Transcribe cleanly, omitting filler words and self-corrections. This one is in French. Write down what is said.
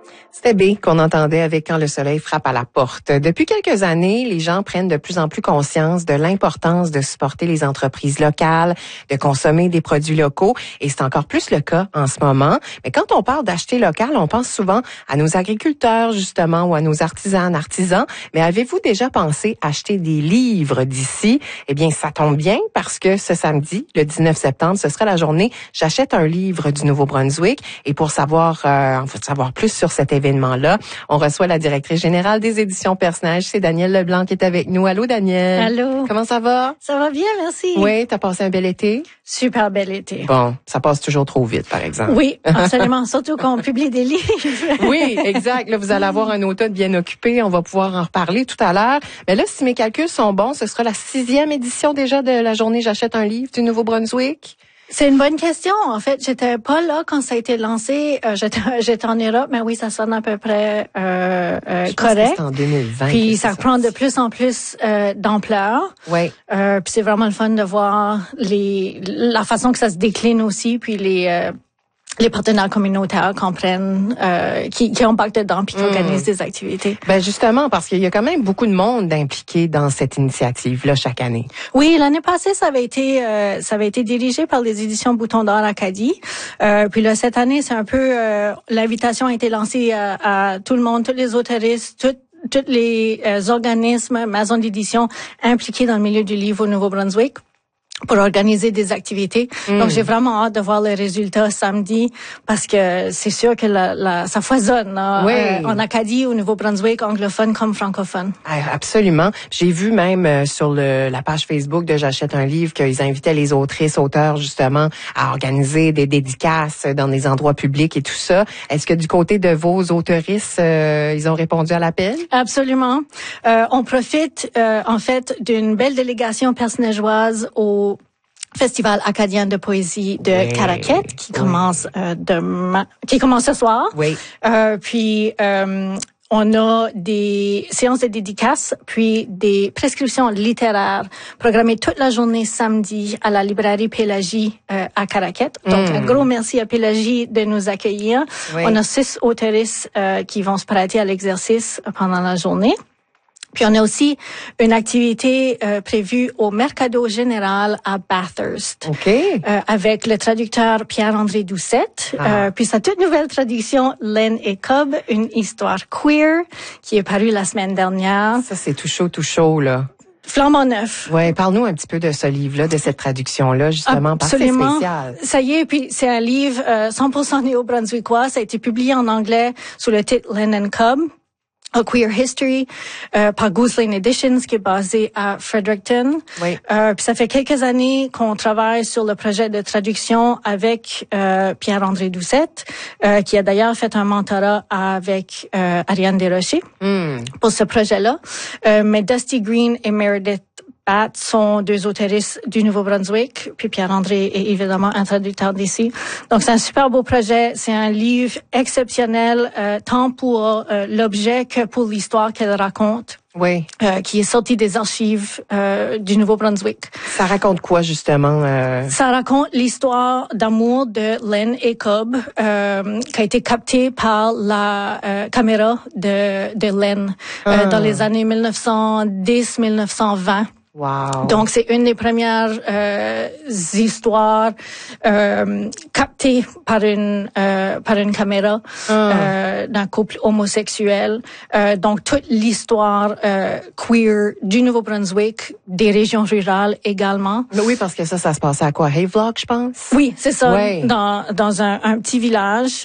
C'était B qu'on entendait avec Quand le soleil frappe à la porte. Depuis quelques années, les gens prennent de plus en plus conscience de l'importance de supporter les entreprises locales, de consommer des produits locaux, et c'est encore plus le cas en ce moment. Mais quand on parle d'acheter local, on pense souvent à nos agriculteurs, justement, ou à nos artisans. Mais avez-vous déjà pensé acheter des livres d'ici? Eh bien, ça tombe bien parce que ce samedi, le 19 septembre, ce sera la journée J'achète un livre du Nouveau-Brunswick. Et pour savoir plus sur cet événement-là, on reçoit la directrice générale des éditions Personnage, c'est Danielle Leblanc qui est avec nous. Allô, Danielle. Allô. Comment ça va? Ça va bien, merci. Oui, t'as passé un bel été? Super bel été. Bon, ça passe toujours trop vite, par exemple. Oui, absolument. Surtout quand on publie des livres. Oui, exact. Là, vous allez avoir un automne bien occupé. On va pouvoir en reparler tout à l'heure. Mais là, si mes calculs sont bons, ce sera la 6e édition déjà de la journée J'achète un livre du Nouveau-Brunswick. C'est une bonne question. En fait, j'étais pas là quand ça a été lancé. J'étais en Europe, mais oui, ça sonne à peu près correct. C'est en 2020. Puis ça prend de plus en plus d'ampleur. Oui. Puis c'est vraiment le fun de voir la façon que ça se décline aussi, puis les partenaires communautaires comprennent, qui embarquent dedans puis qui organisent des activités. Ben justement, parce qu'il y a quand même beaucoup de monde impliqué dans cette initiative-là chaque année. Oui, l'année passée, ça avait été dirigé par les éditions Bouton d'Or Acadie. Puis là, cette année, c'est un peu, l'invitation a été lancée à tout le monde, tous les autoristes, tous les organismes, maisons d'édition impliqués dans le milieu du livre au Nouveau-Brunswick, pour organiser des activités. Donc, j'ai vraiment hâte de voir les résultats samedi parce que c'est sûr que ça foisonne en Acadie, au Nouveau-Brunswick, anglophone comme francophone. Absolument. J'ai vu même sur la page Facebook de J'achète un livre qu'ils invitaient les autrices, auteurs, justement, à organiser des dédicaces dans des endroits publics et tout ça. Est-ce que du côté de vos autrices, ils ont répondu à l'appel? Absolument. On profite, en fait, d'une belle délégation personnagéoise au Festival acadien de poésie de Caraquette qui commence qui commence ce soir. Oui. Puis on a des séances de dédicaces puis des prescriptions littéraires programmées toute la journée samedi à la librairie Pélagie à Caraquette. Donc un gros merci à Pélagie de nous accueillir. Oui. On a 6 autoristes qui vont se prêter à l'exercice pendant la journée. Puis on a aussi une activité prévue au Mercado Général à Bathurst. OK. Avec le traducteur Pierre-André Doucette. Puis sa toute nouvelle traduction, Laine et Cobb, une histoire queer, qui est parue la semaine dernière. Ça, c'est tout chaud, là. Flambant neuf. Ouais, parle-nous un petit peu de ce livre-là, de cette traduction-là, justement, parce que c'est spécial. Ça y est, puis c'est un livre 100% néo-brunswickois. Ça a été publié en anglais sous le titre Laine and Cobb, A Queer History, par Gosling Editions, qui est basé à Fredericton. Oui. Puis ça fait quelques années qu'on travaille sur le projet de traduction avec Pierre-André Doucette, qui a d'ailleurs fait un mentorat avec Ariane Desrochers pour ce projet-là. Mais Dusty Green et Meredith Bat sont 2 autoristes du Nouveau-Brunswick, puis Pierre-André est évidemment un traducteur d'ici. Donc c'est un super beau projet, c'est un livre exceptionnel, tant pour l'objet que pour l'histoire qu'elle raconte. Oui. Qui est sorti des archives du Nouveau-Brunswick. Ça raconte quoi, justement? Ça raconte l'histoire d'amour de Laine et Cobb, qui a été captée par la caméra de Laine dans les années 1910-1920. Wow. Donc, c'est une des premières histoires captées par une caméra d'un couple homosexuel. Donc, toute l'histoire queer du Nouveau-Brunswick, des régions rurales également. Mais oui, parce que ça se passait à quoi? Havelock, je pense? Oui, c'est ça. Ouais. Dans un petit village